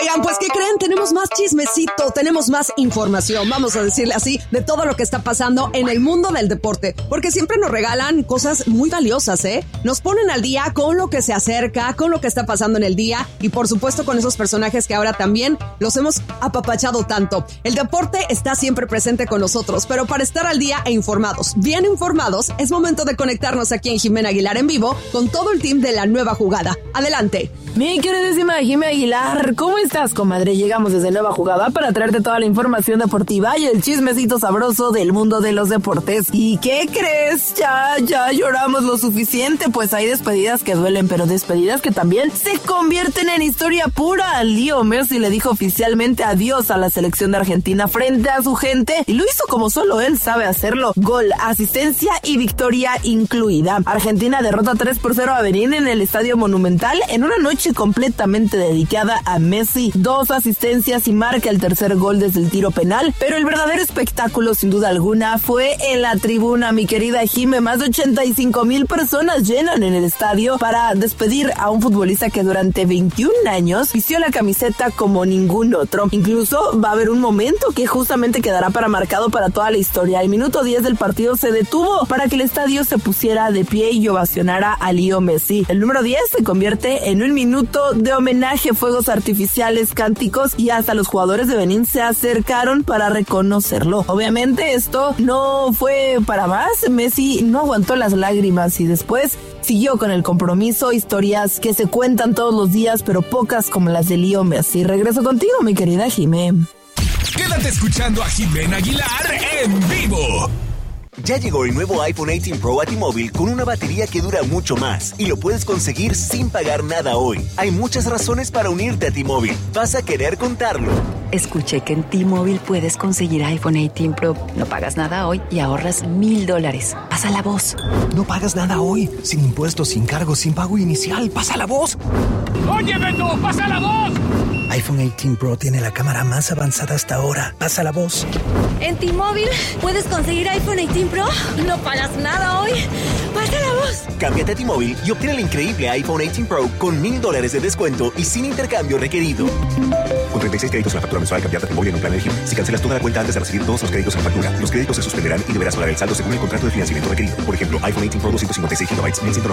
Oigan, pues ¿qué creen? Tenemos más chismecito, tenemos más información, vamos a decirle así, de todo lo que está pasando en el mundo del deporte, porque siempre nos regalan cosas muy valiosas, ¿eh? Nos ponen al día con lo que se acerca, con lo que está pasando en el día y por supuesto con esos personajes que ahora también los hemos apapachado tanto. El deporte está siempre presente con nosotros, pero para estar al día e informados, bien informados, es momento de conectarnos aquí en Jimena Aguilar en vivo con todo el team de La Nueva Jugada. Adelante. Mi queridísima Jimena Aguilar, ¿cómo estás, comadre? Llegamos desde Nueva Jugada para traerte toda la información deportiva y el chismecito sabroso del mundo de los deportes. ¿Y qué crees? Ya lloramos lo suficiente, pues hay despedidas que duelen, pero despedidas que también se convierten en historia pura. Leo Messi le dijo oficialmente adiós a la selección de Argentina frente a su gente y lo hizo como solo él sabe hacerlo. Gol, asistencia y victoria incluida. Argentina derrota 3-0 a Benín en el Estadio Monumental en una noche completamente dedicada a Messi. 2 asistencias y marca el tercer gol desde el tiro penal, pero el verdadero espectáculo sin duda alguna fue en la tribuna, mi querida Jime. Más de 85,000 personas llenan en el estadio para despedir a un futbolista que durante 21 años vistió la camiseta como ningún otro. Incluso va a haber un momento que justamente quedará marcado para toda la historia. El minuto 10 del partido se detuvo para que el estadio se pusiera de pie y ovacionara a Leo Messi. El número 10 se convierte en un minuto de homenaje, fuegos artificiales, cánticos y hasta los jugadores de Benín se acercaron para reconocerlo. Obviamente esto no fue para más. Messi no aguantó las lágrimas y después siguió con el compromiso. Historias que se cuentan todos los días, pero pocas como las de Leo Messi. Regreso contigo, mi querida Jimé. Quédate escuchando a Jimena Aguilar en vivo. Ya llegó el nuevo iPhone 18 Pro a T-Mobile con una batería que dura mucho más y lo puedes conseguir sin pagar nada hoy. Hay muchas razones para unirte a T-Mobile. Vas a querer contarlo. Escuché que en T-Mobile puedes conseguir iPhone 18 Pro. No pagas nada hoy y ahorras $1,000. Pasa la voz. No pagas nada hoy. Sin impuestos, sin cargos, sin pago inicial. Pasa la voz. ¡Oye, Beto! ¡Pasa la voz! iPhone 18 Pro tiene la cámara más avanzada hasta ahora. Pasa la voz. En T-Mobile puedes conseguir iPhone 18 Pro. No pagas nada hoy. Pasa la voz. Cámbiate a T-Mobile y obtén el increíble iPhone 18 Pro con $1,000 de descuento y sin intercambio requerido. Con 36 créditos en la factura mensual, cambiarte a T-Mobile en un plan elegible. Si cancelas toda la cuenta antes de recibir todos los créditos en factura, los créditos se suspenderán y deberás pagar el saldo según el contrato de financiamiento requerido. Por ejemplo, iPhone 18 Pro 256 GB,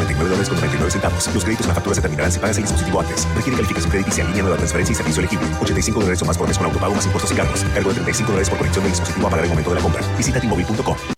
$1,199.99. Los créditos en la factura se terminarán si pagas el dispositivo antes. Requiere calificación crediticia, línea nueva, transferencia y servicio elegible. $85 o más por mes con autopago más impuestos y cargos. Cargo de $35 por conexión del dispositivo a pagar el momento de la compra. Visita T-Mobile.com.